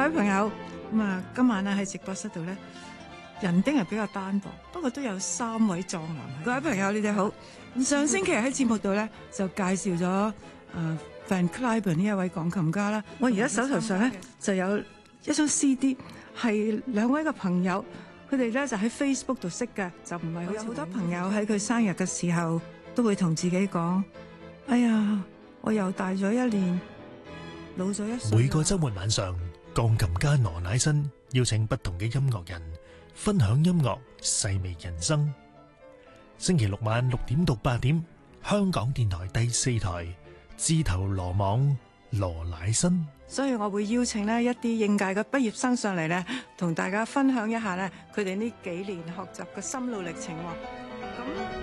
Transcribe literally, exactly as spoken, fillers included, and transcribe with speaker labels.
Speaker 1: 位朋友，咁啊，今晚咧喺直播室度咧，人丁係比較單薄，不過都有三位壯男。各位朋友，你哋好。上星期喺節目度咧就介紹咗誒 Van Cliburn 呢一位鋼琴家啦。我而家手頭上咧就有一張 C D， 係兩位嘅朋友，佢哋咧就喺 Facebook 度識嘅，就唔係好似有好多朋友喺佢生日嘅時候都會同自己講：哎呀，我又大咗一年，老咗一歲。
Speaker 2: 每個週末晚上，鋼琴家羅乃新邀請不同嘅音樂人分享音樂，細味人生。星期六晚六點到八點，香港電台第四台，自投羅網，羅乃新。
Speaker 1: 所以我會邀請呢一啲應屆嘅畢業生上嚟咧，同大家分享一下咧佢哋呢幾年學習嘅心路歷程。咁